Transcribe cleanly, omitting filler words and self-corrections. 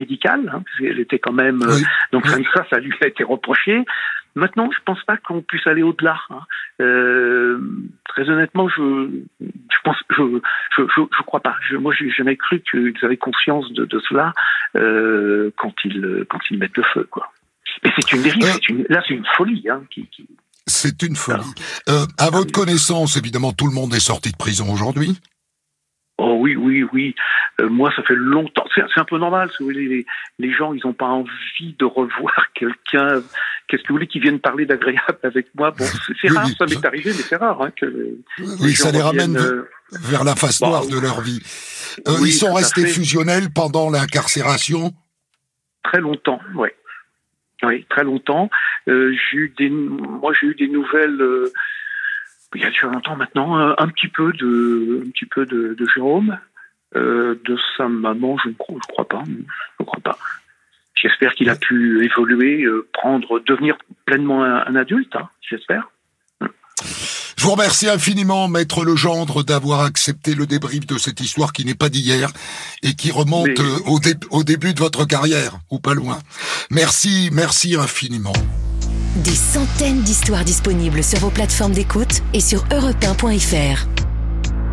médicale, hein, parce qu'elle était quand même... Oui. Donc ça lui a été reproché. Maintenant, je pense pas qu'on puisse aller au-delà. Hein. Très honnêtement, je crois pas. Moi, j'ai jamais cru qu'ils avaient conscience de cela quand ils mettent le feu, quoi. Mais c'est une dérive. C'est une folie, hein, C'est une folie. À votre connaissance, évidemment, tout le monde est sorti de prison aujourd'hui. Oh oui. Moi, ça fait longtemps. C'est un peu normal. Si vous voulez, les gens, ils n'ont pas envie de revoir quelqu'un. Qu'est-ce que vous voulez qu'ils viennent parler d'agréable avec moi? Bon, c'est rare, ça m'est arrivé, mais c'est rare. Hein, ça les ramène vers la face noire de leur vie. Ils sont restés fusionnels pendant l'incarcération? Très longtemps, oui. Oui, très longtemps. J'ai eu des nouvelles... il y a déjà longtemps maintenant, un petit peu de Jérôme, de sa maman, je ne crois pas. J'espère qu'il a pu évoluer, devenir pleinement un adulte, hein, j'espère. Je vous remercie infiniment, Maître Legendre, d'avoir accepté le débrief de cette histoire qui n'est pas d'hier et qui remonte au début de votre carrière, ou pas loin. Merci infiniment. Des centaines d'histoires disponibles sur vos plateformes d'écoute et sur europe1.fr.